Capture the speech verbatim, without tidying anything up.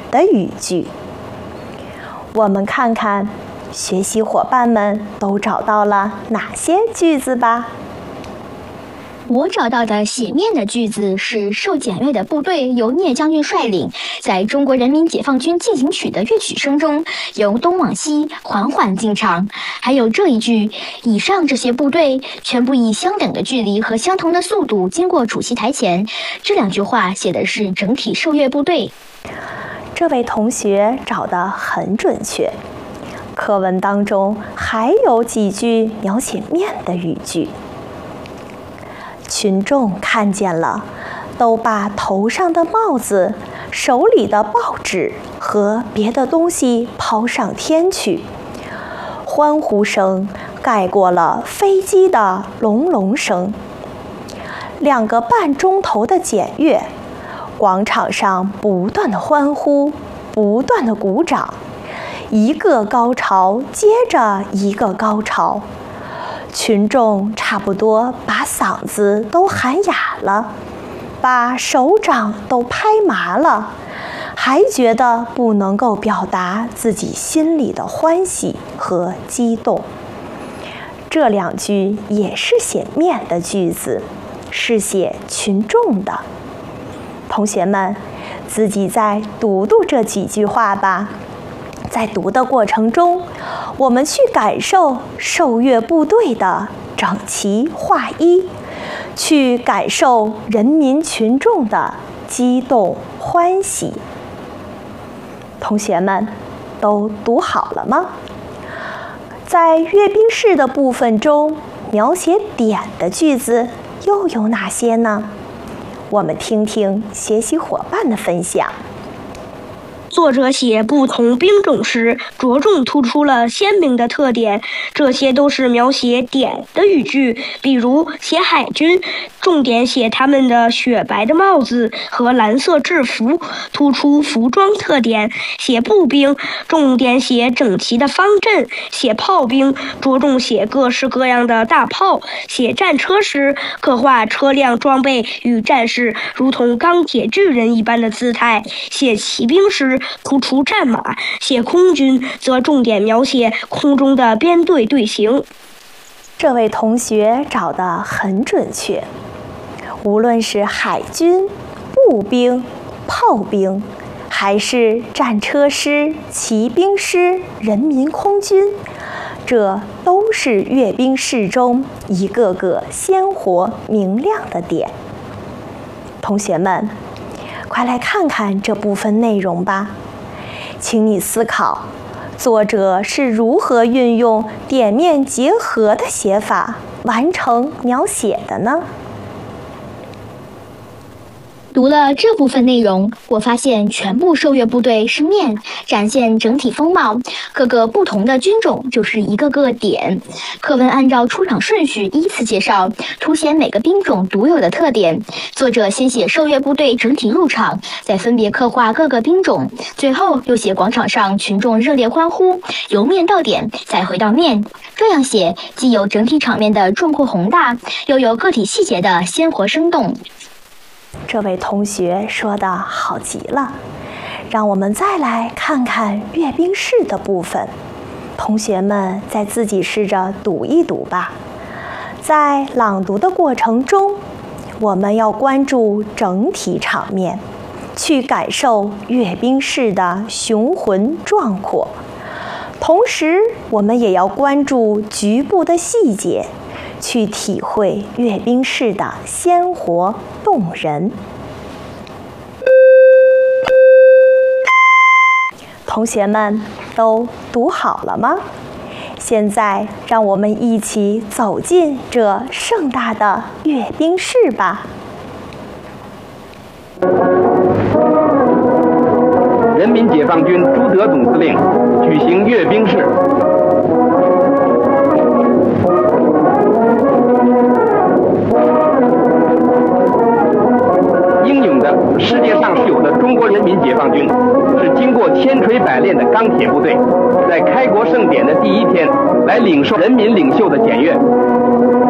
的语句。我们看看学习伙伴们都找到了哪些句子吧。 我找到的写面的句子是受检阅的部队由聂将军率领，在中国人民解放军进行曲的乐曲声中由东往西缓缓进场。还有这一句，以上这些部队全部以相等的距离和相同的速度经过主席台前。这两句话写的是整体受阅部队。 这位同学找得很准确。课文当中还有几句描写面的语句。群众看见了，都把头上的帽子、手里的报纸和别的东西抛上天去，欢呼声盖过了飞机的隆隆声。两个半钟头的检阅，广场上不断的欢呼，不断的鼓掌，一个高潮接着一个高潮。群众差不多把嗓子都喊哑了，把手掌都拍麻了，还觉得不能够表达自己心里的欢喜和激动。这两句也是写面的句子，是写群众的。同学们，自己再读读这几句话吧。在读的过程中，我们去感受受阅部队的整齐划一，去感受人民群众的激动欢喜。同学们，都读好了吗？在阅兵式的部分中，描写点的句子又有哪些呢？我们听听学习伙伴的分享。 作者写不同兵种时，着重突出了鲜明的特点，这些都是描写点的语句。比如写海军，重点写他们的雪白的帽子和蓝色制服，突出服装特点；写步兵，重点写整齐的方阵；写炮兵，着重写各式各样的大炮；写战车时，刻画车辆装备与战士如同钢铁巨人一般的姿态；写骑兵时，突出战马；写空军则重点描写空中的编队队形。 这位同学找得很准确。无论是海军、步兵、炮兵，还是战车师、骑兵师、人民空军，这都是阅兵式中一个个鲜活明亮的点。同学们，快来看看这部分内容吧。请你思考，作者是如何运用点面结合的写法完成描写的呢？ 读了这部分内容，我发现全部受阅部队是面，展现整体风貌；各个不同的军种就是一个个点。课文按照出场顺序依次介绍，凸显每个兵种独有的特点。作者先写受阅部队整体入场，再分别刻画各个兵种，最后又写广场上群众热烈欢呼，由面到点，再回到面。这样写，既有整体场面的壮阔宏大，又有个体细节的鲜活生动。 这位同学说得好极了，让我们再来看看阅兵式的部分。同学们再自己试着读一读吧。在朗读的过程中，我们要关注整体场面，去感受阅兵式的雄浑壮阔。同时，我们也要关注局部的细节，去体会阅兵式的鲜活动人。同学们都读好了吗？现在让我们一起走进这盛大的阅兵式吧。 人民解放军朱德总司令举行阅兵式。英勇的世界上有的中国人民解放军是经过千锤百炼的钢铁部队，在开国盛典的第一天来领受人民领袖的检阅。